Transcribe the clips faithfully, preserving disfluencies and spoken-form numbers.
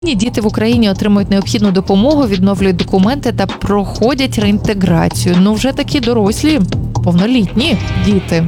Діти в Україні отримують необхідну допомогу, відновлюють документи та проходять реінтеграцію. Ну, вже такі дорослі, повнолітні діти.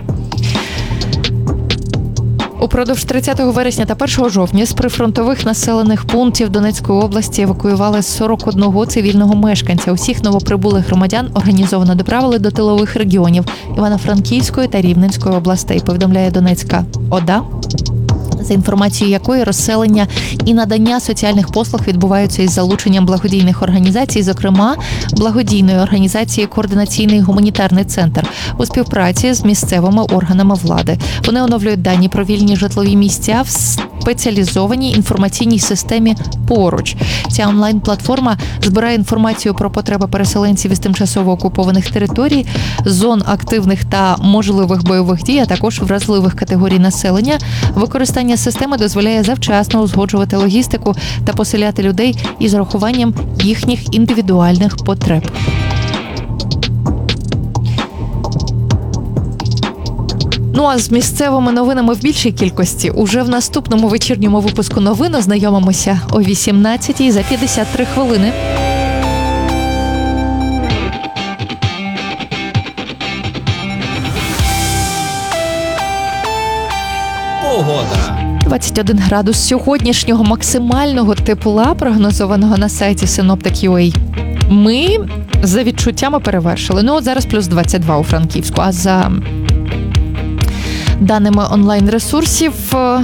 Упродовж тридцятого вересня та першого жовтня з прифронтових населених пунктів Донецької області евакуювали сорок одного цивільного мешканця. Усіх новоприбулих громадян організовано доправили до тилових регіонів Івано-Франківської та Рівненської областей, повідомляє Донецька ОДА, за інформацією якої розселення і надання соціальних послуг відбуваються із залученням благодійних організацій, зокрема благодійної організації «Координаційний гуманітарний центр» у співпраці з місцевими органами влади. Вони оновлюють дані про вільні житлові місця в спеціалізованій інформаційній системі «Поруч». Ця онлайн-платформа збирає інформацію про потреби переселенців із тимчасово окупованих територій, зон активних та можливих бойових дій, а також вразливих категорій населення. Використання системи дозволяє завчасно узгоджувати логістику та поселяти людей із урахуванням їхніх індивідуальних потреб. Ну а з місцевими новинами в більшій кількості уже в наступному вечірньому випуску новин ознайомимося о вісімнадцятій за п'ятдесят три хвилини. Погода. двадцять один градус сьогоднішнього максимального тепла, прогнозованого на сайті синоптик крапка ю а. Ми за відчуттями перевершили. Ну от зараз плюс двадцять два у Франківську, а за даними онлайн-ресурсів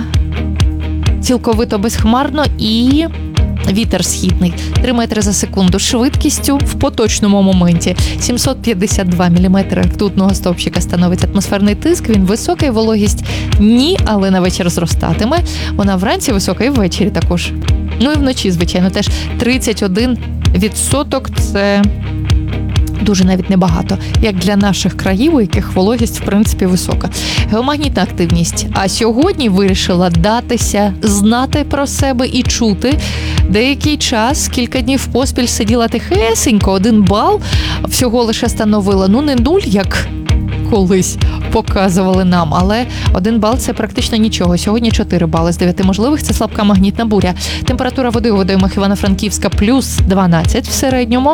цілковито безхмарно і вітер східний три метри за секунду, швидкістю в поточному моменті сімсот п'ятдесят два міліметри ртутного стовпчика становить атмосферний тиск, він високий, вологість ні, але на вечір зростатиме. Вона вранці висока і ввечері також. Ну і вночі, звичайно, теж тридцять один відсоток, це дуже навіть небагато, як для наших країв, у яких вологість, в принципі, висока. Геомагнітна активність. А сьогодні вирішила датися, знати про себе і чути. Деякий час, кілька днів поспіль сиділа тихесенько, один бал всього лише становила. Ну, не нуль, як колись показували нам, але один бал – це практично нічого. Сьогодні чотири бали з дев'яти можливих – це слабка магнітна буря. Температура води у водоймах Івано-Франківська плюс дванадцять в середньому.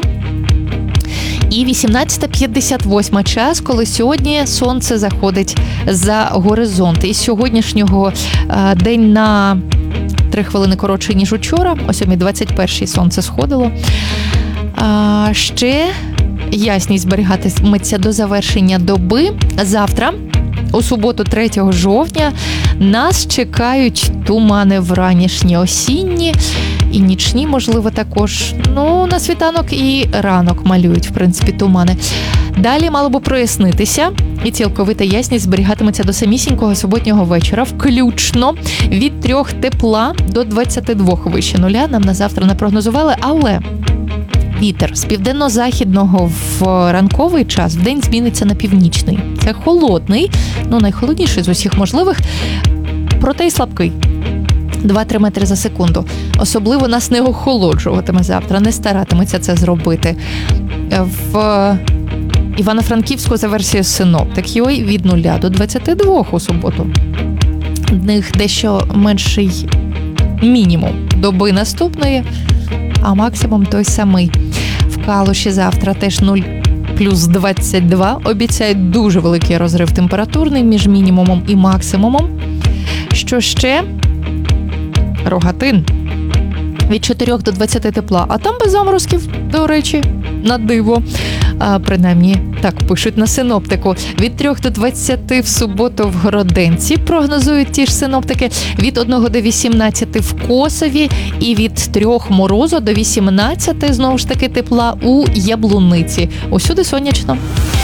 І вісімнадцята п'ятдесят восьма час, коли сьогодні сонце заходить за горизонт. І з сьогоднішнього а, день на три хвилини коротший, ніж учора. О сьомій двадцять першій сонце сходило. А, ще ясність зберігатиметься до завершення доби. Завтра, у суботу, третього жовтня, нас чекають тумани вранішні, осінні і нічні, можливо, також. Ну, на світанок і ранок малюють, в принципі, тумани. Далі мало би прояснитися, і цілковита ясність зберігатиметься до самісінького суботнього вечора, включно від трьох тепла до двадцяти двох вище нуля. Нам на завтра не прогнозували, але вітер з південно-західного в ранковий час вдень зміниться на північний. Це холодний, ну найхолодніший з усіх можливих, проте й слабкий. два-три метри за секунду. Особливо нас не охолоджуватиме завтра, не старатиметься це зробити. В Івано-Франківську за версією синоптик крапка ю а від нуля до двадцяти двох у суботу. В них дещо менший мінімум доби наступної, а максимум той самий. В Калуші завтра теж нуль плюс двадцять два. Обіцяють дуже великий розрив температурний між мінімумом і максимумом. Що ще? Рогатин. Від чотирьох до двадцяти тепла. А там без заморозків, до речі, на диво. А, принаймні, так пишуть на синоптику. Від трьох до двадцяти в суботу в Городенці, прогнозують ті ж синоптики. Від одного до вісімнадцяти в Косові. І від трьох морозу до вісімнадцяти, знову ж таки, тепла у Яблуниці. Усюди сонячно.